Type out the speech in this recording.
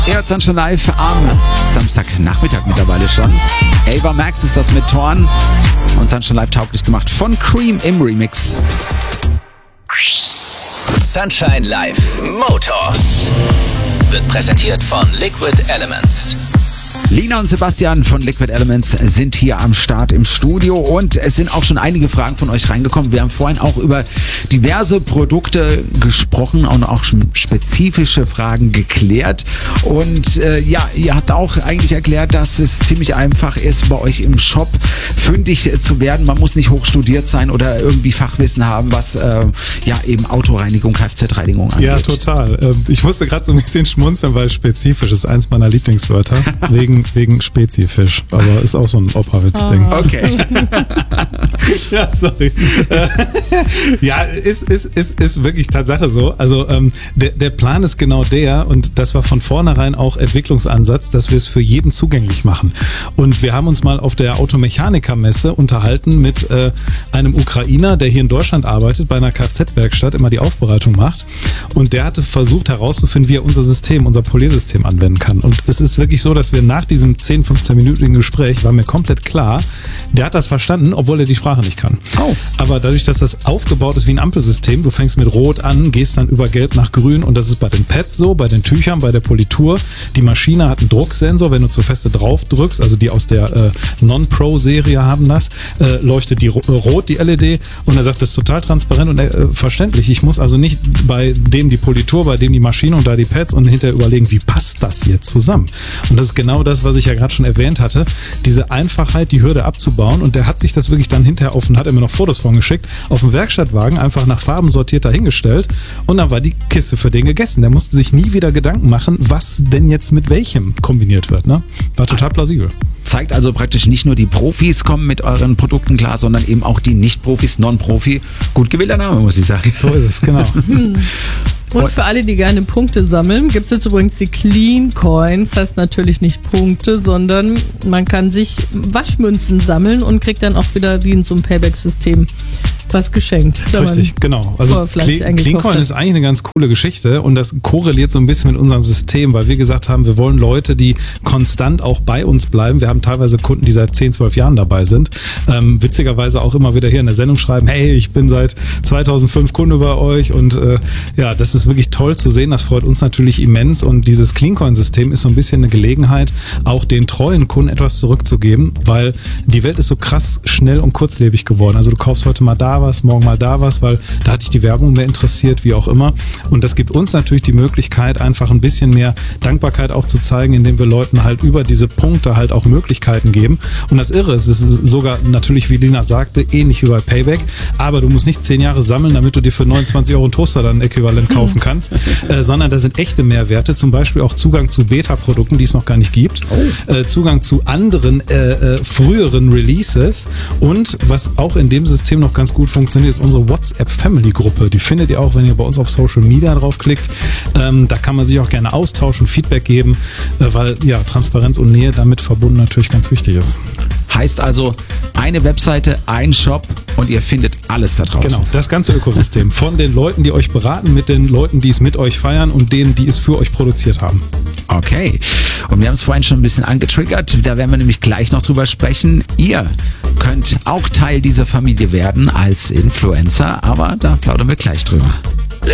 Ihr hört Sunshine Live am Samstagnachmittag mittlerweile schon. Ava Max ist das mit Torn und Sunshine Live tauglich gemacht von Cream im Remix. Sunshine Live Motors wird präsentiert von Liquid Elements. Lina und Sebastian von Liquid Elements sind hier am Start im Studio und es sind auch schon einige Fragen von euch reingekommen. Wir haben vorhin auch über diverse Produkte gesprochen und auch spezifische Fragen geklärt. Und ihr habt auch eigentlich erklärt, dass es ziemlich einfach ist, bei euch im Shop fündig zu werden. Man muss nicht hochstudiert sein oder irgendwie Fachwissen haben, was eben Autoreinigung, Kfz-Reinigung angeht. Ja, total. Ich musste gerade so ein bisschen schmunzeln, weil spezifisch ist eins meiner Lieblingswörter. Wegen Spezifisch, aber ist auch so ein Operwitz-Ding. Okay. Ja, sorry. Ja, ist wirklich Tatsache so. Also der Plan ist genau der, und das war von vornherein auch Entwicklungsansatz, dass wir es für jeden zugänglich machen. Und wir haben uns mal auf der Automechanikermesse unterhalten mit einem Ukrainer, der hier in Deutschland arbeitet, bei einer Kfz-Werkstatt, immer die Aufbereitung macht. Und der hatte versucht herauszufinden, wie er unser Polé-System anwenden kann. Und es ist wirklich so, dass wir nach diesem 10-15-minütigen Gespräch war mir komplett klar, der hat das verstanden, obwohl er die Sprache nicht kann. Oh. Aber dadurch, dass das aufgebaut ist wie ein Ampelsystem, du fängst mit Rot an, gehst dann über Gelb nach Grün, und das ist bei den Pads so, bei den Tüchern, bei der Politur. Die Maschine hat einen Drucksensor, wenn du zu feste drauf drückst, also die aus der Non-Pro-Serie haben das, leuchtet die rot, die LED, und er sagt, das ist total transparent und verständlich. Ich muss also nicht bei dem die Politur, bei dem die Maschine und da die Pads und hinterher überlegen, wie passt das jetzt zusammen? Und das ist genau das, was ich ja gerade schon erwähnt hatte, diese Einfachheit, die Hürde abzubauen, und der hat sich das wirklich dann hinterher hat er mir noch Fotos von geschickt, auf dem Werkstattwagen einfach nach Farben sortiert dahingestellt, und dann war die Kiste für den gegessen. Der musste sich nie wieder Gedanken machen, was denn jetzt mit welchem kombiniert wird. Ne? War total plausibel. Zeigt also praktisch, nicht nur die Profis kommen mit euren Produkten klar, sondern eben auch die Nicht-Profis, Non-Profi. Gut gewählter Name, muss ich sagen. So ist es, genau. Und für alle, die gerne Punkte sammeln, gibt es jetzt übrigens die Clean Coins. Das heißt natürlich nicht Punkte, sondern man kann sich Waschmünzen sammeln und kriegt dann auch wieder wie in so einem Payback-System was geschenkt. Richtig, genau. Also CleanCoin ist eigentlich eine ganz coole Geschichte, und das korreliert so ein bisschen mit unserem System, weil wir gesagt haben, wir wollen Leute, die konstant auch bei uns bleiben. Wir haben teilweise Kunden, die seit 10, 12 Jahren dabei sind. Witzigerweise auch immer wieder hier in der Sendung schreiben, hey, ich bin seit 2005 Kunde bei euch, und das ist wirklich toll zu sehen. Das freut uns natürlich immens, und dieses CleanCoin-System ist so ein bisschen eine Gelegenheit, auch den treuen Kunden etwas zurückzugeben, weil die Welt ist so krass schnell und kurzlebig geworden. Also du kaufst heute mal da was, morgen mal da was, weil da hat dich die Werbung mehr interessiert, wie auch immer. Und das gibt uns natürlich die Möglichkeit, einfach ein bisschen mehr Dankbarkeit auch zu zeigen, indem wir Leuten halt über diese Punkte halt auch Möglichkeiten geben. Und das Irre ist, es ist sogar natürlich, wie Lina sagte, ähnlich wie bei Payback, aber du musst nicht 10 Jahre sammeln, damit du dir für 29 € einen Toaster dann äquivalent kaufen kannst, sondern da sind echte Mehrwerte, zum Beispiel auch Zugang zu Beta-Produkten, die es noch gar nicht gibt, Zugang zu anderen früheren Releases, und was auch in dem System noch ganz gut funktioniert, ist unsere WhatsApp-Family-Gruppe. Die findet ihr auch, wenn ihr bei uns auf Social Media draufklickt. Da kann man sich auch gerne austauschen, Feedback geben, weil ja Transparenz und Nähe damit verbunden natürlich ganz wichtig ist. Heißt also, eine Webseite, ein Shop, und ihr findet alles da draußen. Genau, das ganze Ökosystem. Von den Leuten, die euch beraten, mit den Leuten, die es mit euch feiern, und denen, die es für euch produziert haben. Okay. Und wir haben es vorhin schon ein bisschen angetriggert. Da werden wir nämlich gleich noch drüber sprechen. Ihr könnt auch Teil dieser Familie werden als Influencer, aber da plaudern wir gleich drüber.